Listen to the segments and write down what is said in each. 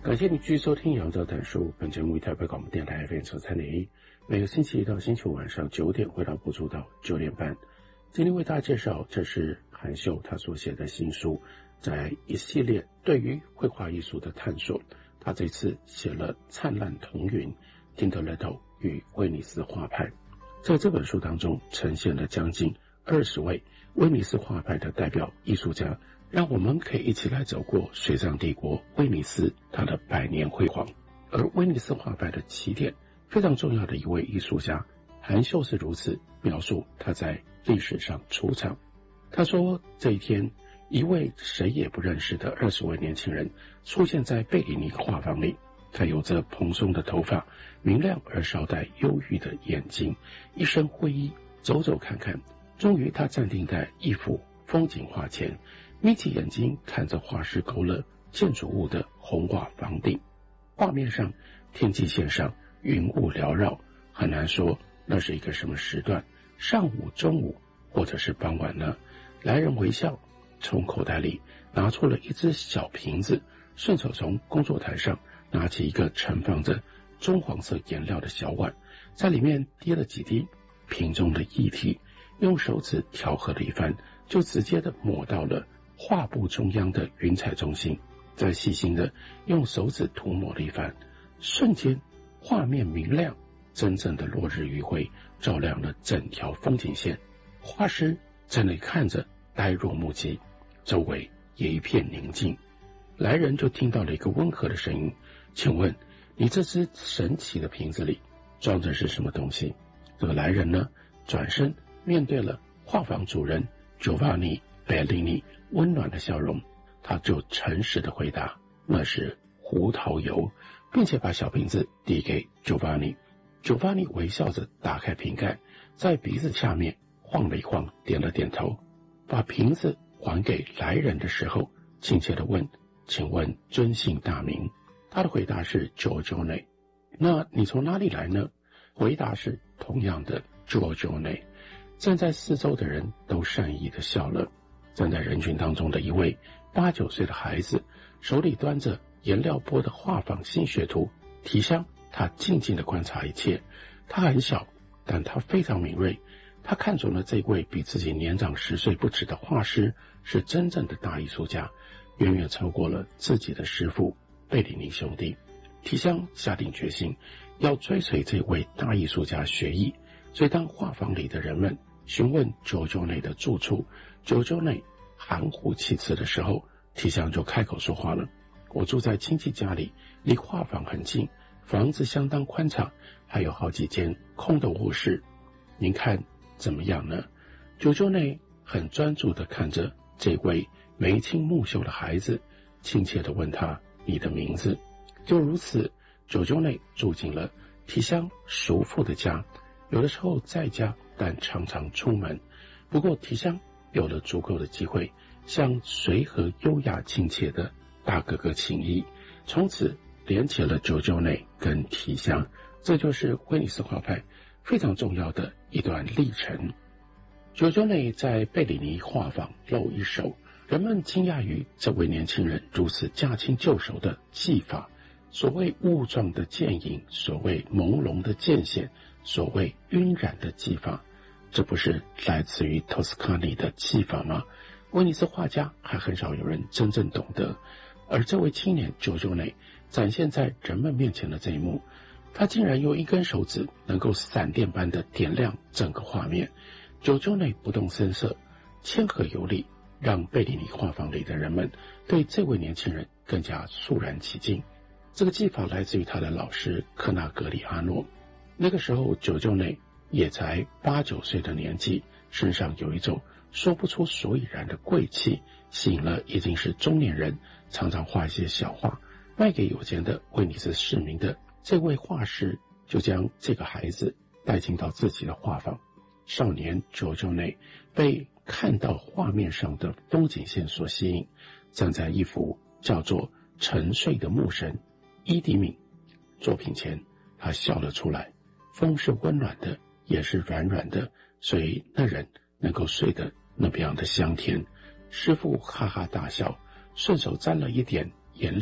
感谢你继续收听杨照谈书，本节目以台北广播电台 FM 93.1，每个星期一到星期五晚上9点会到播出到9点半。今天为大家介绍，这是韩秀他所写的新书，在一系列对于绘画艺术的探索。他这次写了《灿烂彤云》Tintoretto 与威尼斯画派，在这本书当中呈现了将近20位威尼斯画派的代表艺术家，让我们可以一起来走过水上帝国威尼斯它的100年辉煌。而威尼斯画派的起点，非常重要的一位艺术家韩秀是如此描述他在历史上出场。他说，这一天，一位谁也不认识的20位年轻人出现在贝里尼画坊里。他有着蓬松的头发，明亮而稍带忧郁的眼睛，一身灰衣，走走看看。终于他站定在一幅风景画前，眯起眼睛看着画师勾勒建筑物的红瓦房顶。画面上天际线上云雾缭绕，很难说那是一个什么时段，上午、中午或者是傍晚呢。来人微笑，从口袋里拿出了一只小瓶子，顺手从工作台上拿起一个盛放着棕黄色颜料的小碗，在里面滴了几滴瓶中的液体，用手指调和了一番，就直接的抹到了画布中央的云彩中心，再细心的用手指涂抹了一番，瞬间画面明亮，真正的落日余晖照亮了整条风景线。画师在那里看着呆若木鸡，周围也一片宁静。来人就听到了一个温和的声音，请问你这只神奇的瓶子里装的是什么东西？这个来人呢，转身面对了画坊主人 Giovanni Bellini 温暖的笑容，他就诚实的回答，那是胡桃油，并且把小瓶子递给 Giovanni。Giovanni 微笑着打开瓶盖，在鼻子下面晃了一晃，点了点头，把瓶子还给来人的时候，亲切地问，请问尊姓大名？他的回答是 Giorgione。 那你从哪里来呢？回答是同样的 Giorgione。 站在四周的人都善意地笑了。站在人群当中的一位8、9岁的孩子，手里端着颜料拨的画坊新学图提香，他静静地观察一切。他很小，但他非常敏锐，他看准了这位比自己年长10岁不止的画师是真正的大艺术家，远远超过了自己的师父贝里尼兄弟。提香下定决心要追随这位大艺术家学艺，所以当画坊里的人们询问 Giorgione 的住处， Giorgione 含糊其辞的时候，提香就开口说话了，我住在亲戚家里，离画坊很近，房子相当宽敞，还有好几间空的卧室，您看怎么样呢？Giorgione 很专注地看着这位眉清目秀的孩子，亲切地问他，你的名字？就如此， Giorgione 住进了提香叔父的家，有的时候在家，但常常出门。不过提香有了足够的机会向随和优雅亲切的大哥哥请益，从此连起了 Giorgione 跟提香，这就是威尼斯画派非常重要的一段历程。Giorgione 在贝里尼画坊露一手，人们惊讶于这位年轻人如此驾轻就熟的技法。所谓雾状的渐影，所谓朦胧的渐显，所谓晕染的技法，这不是来自于托斯卡尼的技法吗？威尼斯画家还很少有人真正懂得，而这位青年 Giorgione 展现在人们面前的这一幕，他竟然用一根手指能够闪电般的点亮整个画面。Giorgione 不动声色，谦和有礼，让贝里尼画坊里的人们对这位年轻人更加肃然起敬。这个技法来自于他的老师科纳格里阿诺。那个时候 Giorgione 也才8、9岁的年纪，身上有一种说不出所以然的贵气，吸引了已经是中年人，常常画一些小画卖给有钱的威尼斯市民的这位画师，就将这个孩子带进到自己的画坊。少年 Giorgione 被看到画面上的风景线所吸引，站在一幅叫做沉睡的牧神伊迪敏作品前，他笑了出来。风是温暖的，也是软软的，所以那人能够睡得那样的香甜。师父哈哈大笑，顺手沾了一点颜料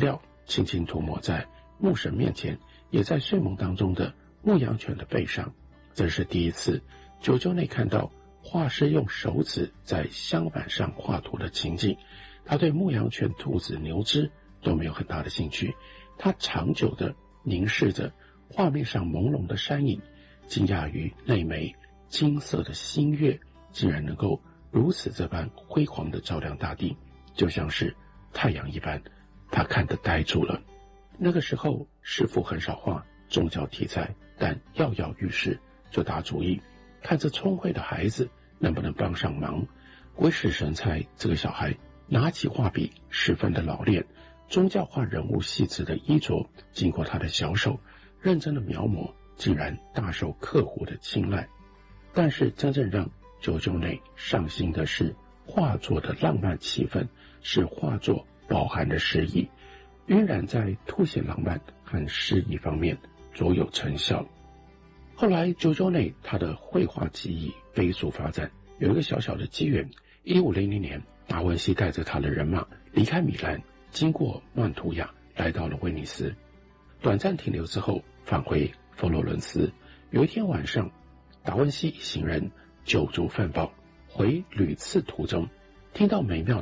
轻轻涂抹在牧神面前，也在睡梦当中的牧羊犬的背上。这是第一次九九内看到画师用手指在香板上画图的情景。他对牧羊犬、兔子、牛只都没有很大的兴趣，他长久地凝视着画面上朦胧的山影，惊讶于那枚金色的新月竟然能够如此这般辉煌地照亮大地，就像是太阳一般。他看得呆住了。那个时候师父很少画宗教题材，但跃跃欲试，就打主意看这聪慧的孩子能不能帮上忙。鬼使神差，这个小孩拿起画笔十分的老练，宗教画人物细致的衣着经过他的小手认真的描摹，竟然大受客户的青睐。但是真正让九九内上心的是画作的浪漫气氛，是画作饱含的诗意，晕染在凸显浪漫和诗意方面卓有成效。后来九九内他的绘画技艺飞速发展，有一个小小的机缘，1500年达文西带着他的人马离开米兰，经过曼图亚来到了威尼斯，短暂停留之后返回佛罗伦斯。有一天晚上，达文西一行人酒足饭饱，回旅次途中听到美妙